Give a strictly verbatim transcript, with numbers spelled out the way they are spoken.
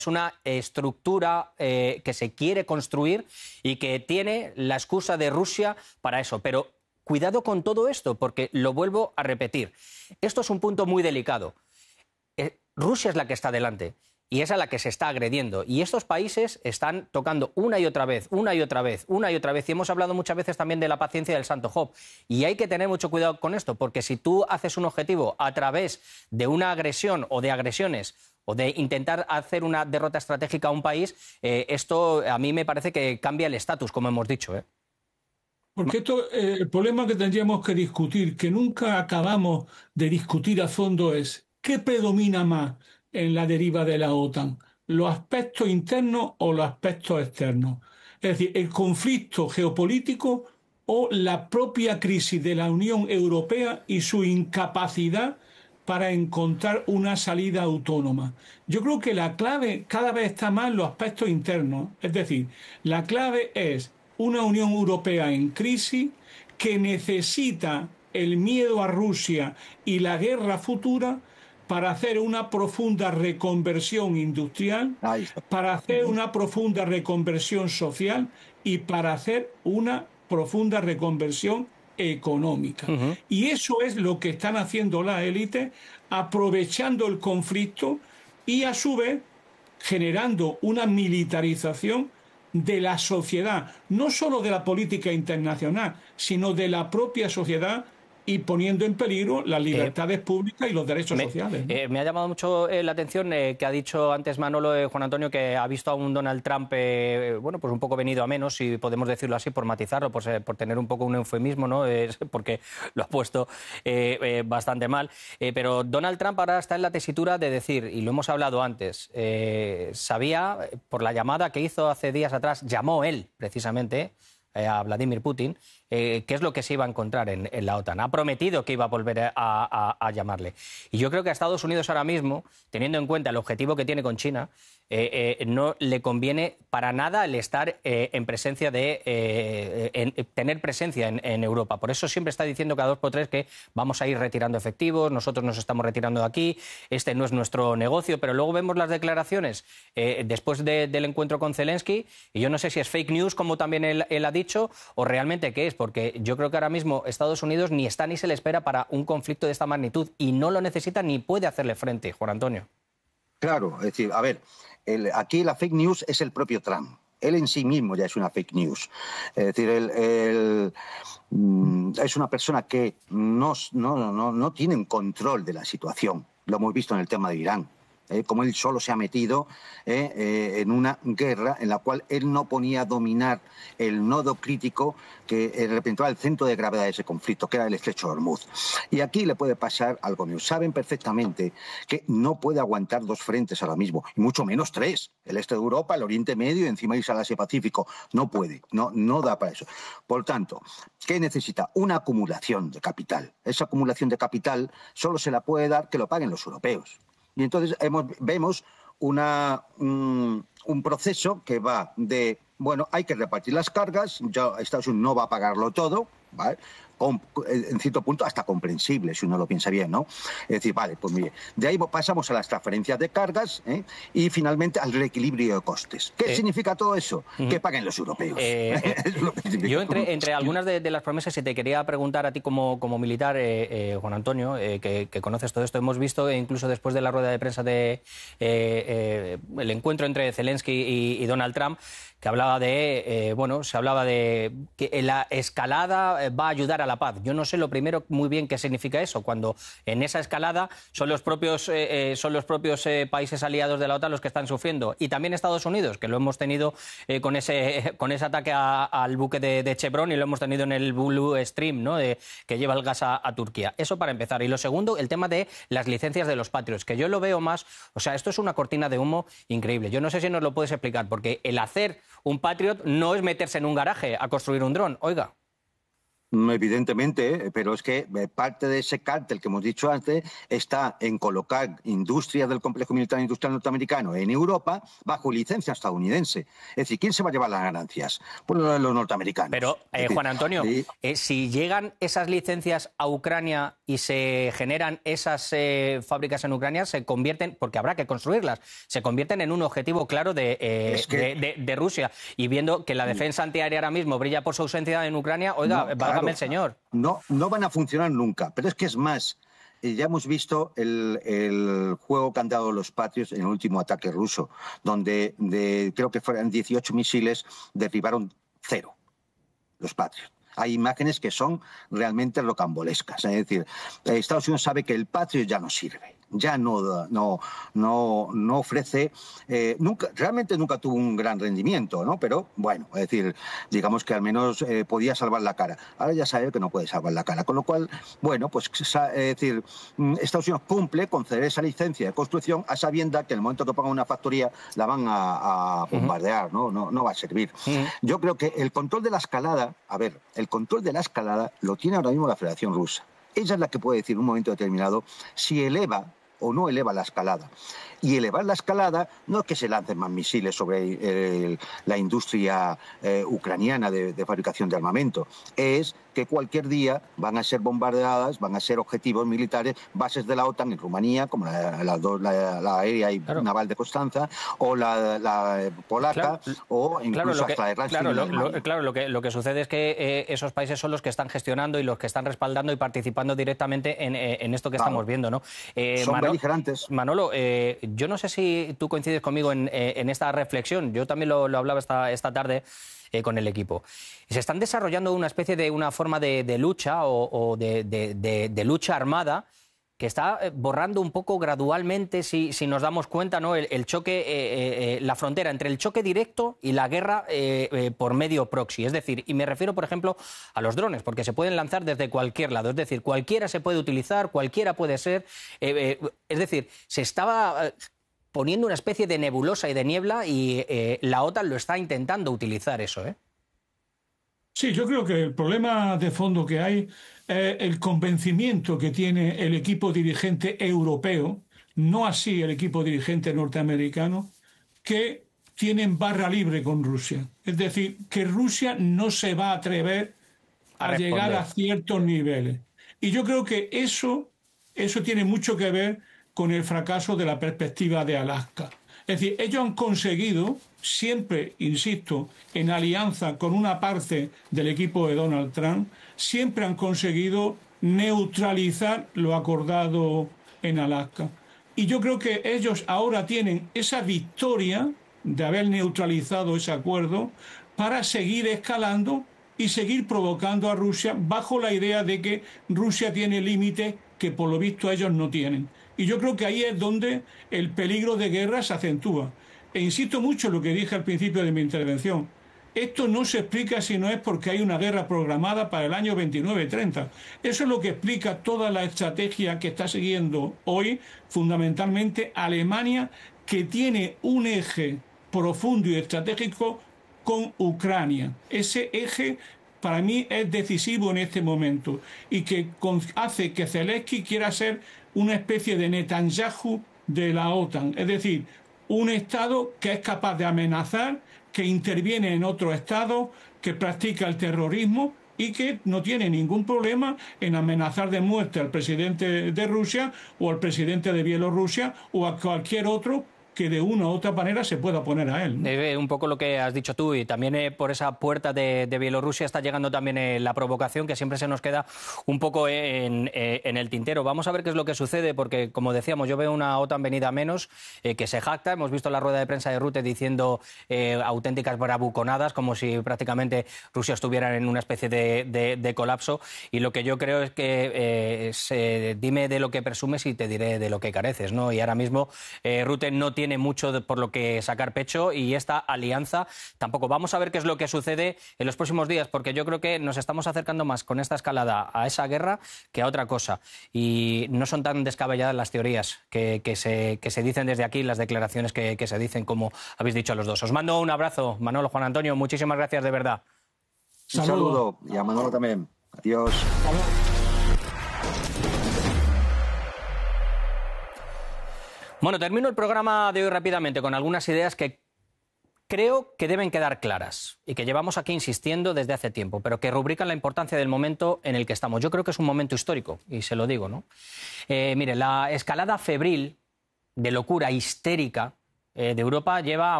es una estructura eh, que se quiere construir y que tiene la excusa de Rusia para eso. Pero cuidado con todo esto, porque lo vuelvo a repetir. Esto es un punto muy delicado. Eh, Rusia es la que está delante y es a la que se está agrediendo. Y estos países están tocando una y otra vez, una y otra vez, una y otra vez. Y hemos hablado muchas veces también de la paciencia del santo Job. Y hay que tener mucho cuidado con esto, porque si tú haces un objetivo a través de una agresión o de agresiones o de intentar hacer una derrota estratégica a un país, eh, esto a mí me parece que cambia el estatus, como hemos dicho, ¿eh? Porque esto, eh, el problema que tendríamos que discutir, que nunca acabamos de discutir a fondo, es ¿qué predomina más en la deriva de la OTAN? ¿Los aspectos internos o los aspectos externos? Es decir, el conflicto geopolítico o la propia crisis de la Unión Europea y su incapacidad para encontrar una salida autónoma. Yo creo que la clave cada vez está más en los aspectos internos. Es decir, la clave es una Unión Europea en crisis que necesita el miedo a Rusia y la guerra futura para hacer una profunda reconversión industrial, para hacer una profunda reconversión social y para hacer una profunda reconversión económica. Uh-huh. Y eso es lo que están haciendo las élites, aprovechando el conflicto y a su vez generando una militarización de la sociedad, no solo de la política internacional, sino de la propia sociedad, y poniendo en peligro las libertades eh, públicas y los derechos me, sociales, ¿no? Eh, me ha llamado mucho eh, la atención eh, que ha dicho antes Manolo, eh, Juan Antonio, que ha visto a un Donald Trump, eh, bueno, pues un poco venido a menos, si podemos decirlo así, por matizarlo, por, por tener un poco un eufemismo, ¿no? Eh, porque lo ha puesto eh, eh, bastante mal. Eh, pero Donald Trump ahora está en la tesitura de decir, y lo hemos hablado antes, eh, sabía, por la llamada que hizo hace días atrás, llamó él, precisamente, eh, a Vladimir Putin, Eh, qué es lo que se iba a encontrar en, en la OTAN. Ha prometido que iba a volver a, a, a llamarle. Y yo creo que a Estados Unidos ahora mismo, teniendo en cuenta el objetivo que tiene con China, eh, eh, no le conviene para nada el estar eh, en presencia de eh, en, tener presencia en, en Europa. Por eso siempre está diciendo cada dos por tres que vamos a ir retirando efectivos, nosotros nos estamos retirando de aquí, este no es nuestro negocio, pero luego vemos las declaraciones eh, después de, del encuentro con Zelensky, y yo no sé si es fake news, como también él, él ha dicho, o realmente qué es, porque yo creo que ahora mismo Estados Unidos ni está ni se le espera para un conflicto de esta magnitud y no lo necesita ni puede hacerle frente, Juan Antonio. Claro, es decir, a ver, el, aquí la fake news es el propio Trump. Él en sí mismo ya es una fake news. Es decir, él, él mm, es una persona que no, no, no, no tiene un control de la situación. Lo hemos visto en el tema de Irán. Eh, como él solo se ha metido eh, eh, en una guerra en la cual él no ponía a dominar el nodo crítico que eh, representaba el centro de gravedad de ese conflicto, que era el estrecho de Hormuz. Y aquí le puede pasar algo mío. Saben perfectamente que no puede aguantar dos frentes ahora mismo, y mucho menos tres. El este de Europa, el Oriente Medio y encima irse al Asia-Pacífico. No puede, no, no da para eso. Por tanto, ¿qué necesita? Una acumulación de capital. Esa acumulación de capital solo se la puede dar que lo paguen los europeos. Y entonces hemos, vemos una, un, un proceso que va de, bueno, hay que repartir las cargas, ya Estados Unidos no va a pagarlo todo, ¿vale? Con, en cierto punto hasta comprensible, si uno lo piensa bien, ¿no? Es decir, vale, pues muy bien. De ahí pasamos a las transferencias de cargas, ¿eh? Y finalmente al reequilibrio de costes. ¿Qué eh, significa todo eso? Uh-huh. Que paguen los europeos. Eh, es lo que yo entre, entre algunas de, de las promesas, y te quería preguntar a ti como, como militar, eh, eh, Juan Antonio, eh, que, que conoces todo esto, hemos visto eh, incluso después de la rueda de prensa de eh, eh, el encuentro entre Zelensky y, y Donald Trump, que hablaba de, eh, bueno, se hablaba de que la escalada va a ayudar a la paz. Yo no sé lo primero muy bien qué significa eso, cuando en esa escalada son los propios, eh, son los propios eh, países aliados de la OTAN los que están sufriendo, y también Estados Unidos, que lo hemos tenido eh, con, ese, con ese ataque a, al buque de, de Chevron, y lo hemos tenido en el Blue Stream, ¿no? De, que lleva el gas a, a Turquía. Eso para empezar. Y lo segundo, el tema de las licencias de los Patriots, que yo lo veo más, o sea, esto es una cortina de humo increíble. Yo no sé si nos lo puedes explicar, porque el hacer un Patriot no es meterse en un garaje a construir un dron, oiga. Evidentemente, pero es que parte de ese cártel que hemos dicho antes está en colocar industrias del complejo militar industrial norteamericano en Europa bajo licencia estadounidense. Es decir, ¿quién se va a llevar las ganancias? Pues los norteamericanos. Pero, eh, Juan Antonio, sí. eh, si llegan esas licencias a Ucrania y se generan esas eh, fábricas en Ucrania, se convierten, porque habrá que construirlas, se convierten en un objetivo claro de, eh, es que... de, de, de Rusia. Y viendo que la defensa antiaérea ahora mismo brilla por su ausencia en Ucrania, oiga, no, válgame claro, el señor. No, no van a funcionar nunca, pero es que es más. Ya hemos visto el, el juego que han dado los patriots en el último ataque ruso, donde de, creo que fueron dieciocho misiles, derribaron cero los patriots. Hay imágenes que son realmente rocambolescas. Es decir, Estados Unidos sabe que el Patriot ya no sirve, ya no, no, no, no ofrece, eh, nunca, realmente nunca tuvo un gran rendimiento, ¿no? Pero bueno, es decir, digamos que al menos eh, podía salvar la cara. Ahora ya sabe que no puede salvar la cara, con lo cual, bueno, pues es decir, Estados Unidos cumple conceder esa licencia de construcción a sabiendas que en el momento que pongan una factoría la van a, a bombardear, ¿no? No, no va a servir. Uh-huh. Yo creo que el control de la escalada, a ver, el control de la escalada lo tiene ahora mismo la Federación Rusa. Ella es la que puede decir en un momento determinado si eleva o no eleva la escalada. Y elevar la escalada no es que se lancen más misiles sobre eh, la industria eh, ucraniana de, de fabricación de armamento, es que cualquier día van a ser bombardeadas, van a ser objetivos militares, bases de la OTAN en Rumanía, como la, la, la, la aérea y claro. naval de Constanza, o la, la polaca, claro. o incluso claro, que, hasta la Irlanda. Claro, lo, lo, claro lo, que, lo que sucede es que eh, esos países son los que están gestionando y los que están respaldando y participando directamente en, en esto que claro. estamos viendo, ¿no? Eh, son Manolo, beligerantes. Manolo, eh, yo no sé si tú coincides conmigo en, eh, en esta reflexión. Yo también lo, lo hablaba esta, esta tarde eh, con el equipo. Se están desarrollando una especie de una forma de, de lucha o, o de, de, de, de lucha armada que está borrando un poco gradualmente, si, si nos damos cuenta, ¿no? el, el choque, eh, eh, la frontera entre el choque directo y la guerra eh, eh, por medio proxy. Es decir, y me refiero, por ejemplo, a los drones, porque se pueden lanzar desde cualquier lado. Es decir, cualquiera se puede utilizar, cualquiera puede ser. Eh, eh, es decir, se estaba Eh, poniendo una especie de nebulosa y de niebla y eh, la OTAN lo está intentando utilizar eso, ¿eh? Sí, yo creo que el problema de fondo que hay es el convencimiento que tiene el equipo dirigente europeo, no así el equipo dirigente norteamericano, que tienen barra libre con Rusia. Es decir, que Rusia no se va a atrever a, a llegar a ciertos niveles. Y yo creo que eso, eso tiene mucho que ver con el fracaso de la perspectiva de Alaska. Es decir, ellos han conseguido, siempre, insisto, en alianza con una parte del equipo de Donald Trump, siempre han conseguido neutralizar lo acordado en Alaska. Y yo creo que ellos ahora tienen esa victoria de haber neutralizado ese acuerdo para seguir escalando y seguir provocando a Rusia bajo la idea de que Rusia tiene límites que por lo visto ellos no tienen. Y yo creo que ahí es donde el peligro de guerra se acentúa. E insisto mucho en lo que dije al principio de mi intervención. Esto no se explica si no es porque hay una guerra programada para el año veintinueve treinta. Eso es lo que explica toda la estrategia que está siguiendo hoy, fundamentalmente Alemania, que tiene un eje profundo y estratégico con Ucrania. Ese eje para mí es decisivo en este momento y que hace que Zelensky quiera ser una especie de Netanyahu de la OTAN, es decir, un Estado que es capaz de amenazar, que interviene en otro Estado, que practica el terrorismo y que no tiene ningún problema en amenazar de muerte al presidente de Rusia o al presidente de Bielorrusia o a cualquier otro que de una u otra manera se pueda poner a él, ¿no? Eh, un poco lo que has dicho tú, y también eh, por esa puerta de, de Bielorrusia está llegando también eh, la provocación, que siempre se nos queda un poco en, eh, en el tintero. Vamos a ver qué es lo que sucede, porque como decíamos, yo veo una OTAN venida a menos, eh, que se jacta. Hemos visto la rueda de prensa de Rutte diciendo eh, auténticas bravuconadas, como si prácticamente Rusia estuviera en una especie de, de, de colapso, y lo que yo creo es que eh, se, dime de lo que presumes y te diré de lo que careces, ¿no? Y ahora mismo eh, Rutte no tiene tiene mucho de, por lo que sacar pecho, y esta alianza tampoco. Vamos a ver qué es lo que sucede en los próximos días, porque yo creo que nos estamos acercando más con esta escalada a esa guerra que a otra cosa, y no son tan descabelladas las teorías que, que, se, que se dicen desde aquí, las declaraciones que, que se dicen, como habéis dicho los dos. Os mando un abrazo, Manolo, Juan Antonio, muchísimas gracias de verdad. Un saludo, y a Manolo también. Adiós. Bueno, termino el programa de hoy rápidamente con algunas ideas que creo que deben quedar claras y que llevamos aquí insistiendo desde hace tiempo, pero que rubrican la importancia del momento en el que estamos. Yo creo que es un momento histórico, y se lo digo, ¿no? Eh, mire, la escalada febril de locura histérica eh, de Europa lleva a